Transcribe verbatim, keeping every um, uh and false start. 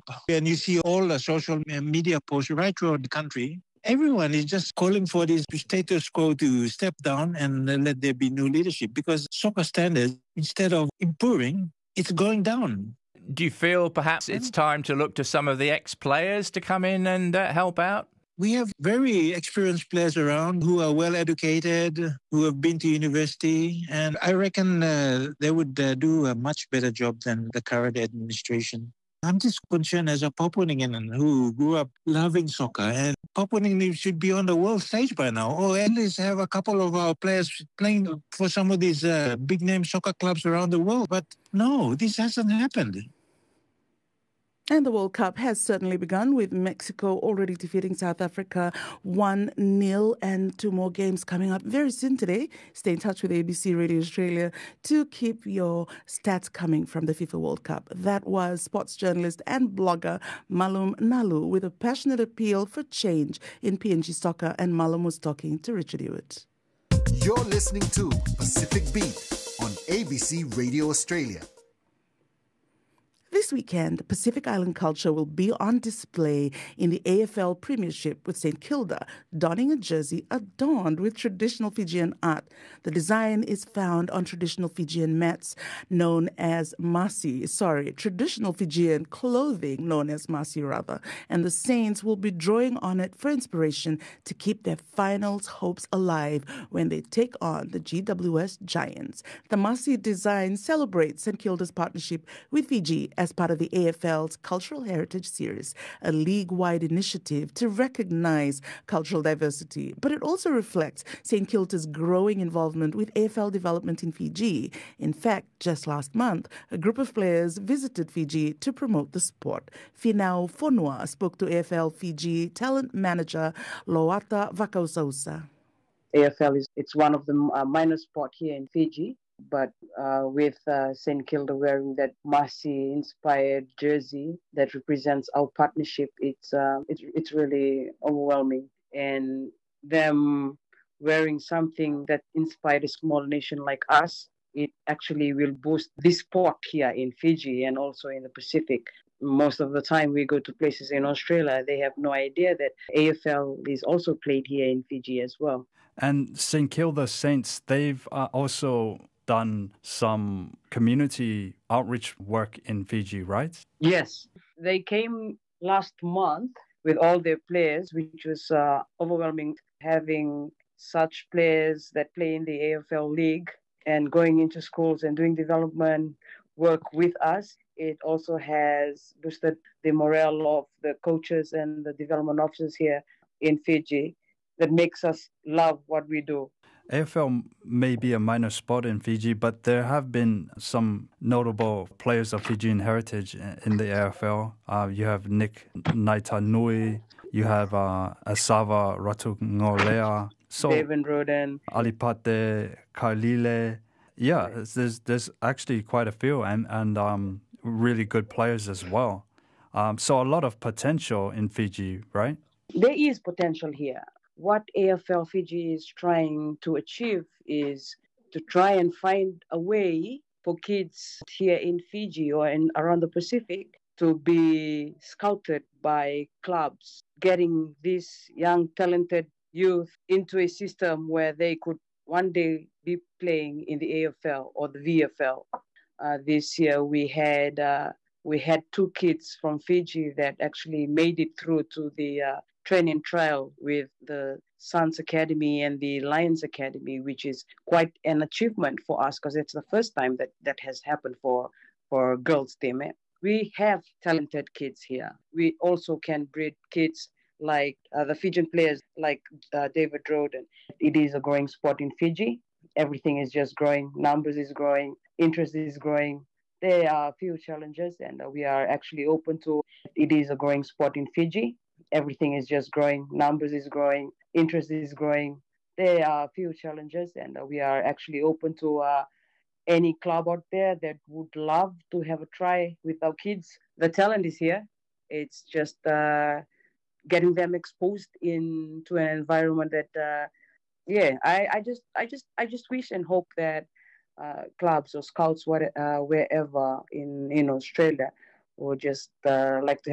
And you see all the social media posts right throughout the country. Everyone is just calling for this status quo to step down and let there be new leadership because soccer standards, instead of improving, it's going down. Do you feel perhaps it's time to look to some of the ex-players to come in and uh, help out? We have very experienced players around who are well educated, who have been to university, and I reckon uh, they would uh, do a much better job than the current administration. I'm just concerned as a Papua New Guinean who grew up loving soccer, and Papua New Guinea should be on the world stage by now, or at least have a couple of our players playing for some of these uh, big-name soccer clubs around the world. But no, this hasn't happened. And the World Cup has certainly begun, with Mexico already defeating South Africa one nil, and two more games coming up very soon today. Stay in touch with A B C Radio Australia to keep your stats coming from the FIFA World Cup. That was sports journalist and blogger Malum Nalu with a passionate appeal for change in P N G soccer, and Malum was talking to Richard Hewitt. You're listening to Pacific Beat on A B C Radio Australia. This weekend, Pacific Island culture will be on display in the A F L Premiership, with Saint Kilda donning a jersey adorned with traditional Fijian art. The design is found on traditional Fijian mats known as masi, sorry, traditional Fijian clothing known as masi rather, and the Saints will be drawing on it for inspiration to keep their finals hopes alive when they take on the G W S Giants. The masi design celebrates Saint Kilda's partnership with Fiji as part of the A F L's Cultural Heritage Series, a league-wide initiative to recognize cultural diversity. But it also reflects Saint Kilda's growing involvement with A F L development in Fiji. In fact, just last month, a group of players visited Fiji to promote the sport. Finau Fonua spoke to A F L Fiji talent manager Loata Vakausausa. A F L is it's one of the uh, minor sport here in Fiji. But uh, with uh, Saint Kilda wearing that Masi-inspired jersey that represents our partnership, it's, uh, it's it's really overwhelming. And them wearing something that inspired a small nation like us, it actually will boost this sport here in Fiji and also in the Pacific. Most of the time we go to places in Australia, they have no idea that A F L is also played here in Fiji as well. And Saint Kilda Saints, they've uh, also done some community outreach work in Fiji, right? Yes. They came last month with all their players, which was uh, overwhelming, having such players that play in the A F L League and going into schools and doing development work with us. It also has boosted the morale of the coaches and the development officers here in Fiji. That makes us love what we do. A F L may be a minor sport in Fiji, but there have been some notable players of Fijian heritage in the A F L. Uh, you have Nick Naitanui, you have uh, Asava Ratungolea, so David Roden, Alipate Kailile. Yeah, there's there's actually quite a few, and and um, really good players as well. Um, so a lot of potential in Fiji, right? There is potential here. What A F L Fiji is trying to achieve is to try and find a way for kids here in Fiji or in around the Pacific to be scouted by clubs, getting these young, talented youth into a system where they could one day be playing in the A F L or the V F L. Uh, this year we had uh, we had two kids from Fiji that actually made it through to the uh, training trial with the Suns Academy and the Lions Academy, which is quite an achievement for us because it's the first time that that has happened for, for a girls team. We have talented kids here. We also can breed kids like uh, the Fijian players like uh, David Roden. It is a growing sport in Fiji. Everything is just growing. Numbers is growing. Interest is growing. There are a few challenges and we are actually open to it. Is a growing sport in Fiji. Everything is just growing. Numbers is growing. Interest is growing. There are a few challenges and we are actually open to uh, any club out there that would love to have a try with our kids. The talent is here. It's just uh, getting them exposed into an environment that, uh, yeah, I, I just, I just, I just wish and hope that uh, clubs or scouts, what, uh, wherever in in Australia, would just uh, like to